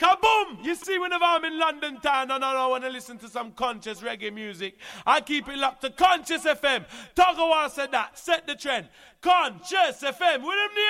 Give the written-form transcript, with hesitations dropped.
Kaboom! You see, whenever I'm in London town and I want to listen to some conscious reggae music, I keep it locked to Conscious FM. Togawa said that. Set the trend. Conscious FM. With him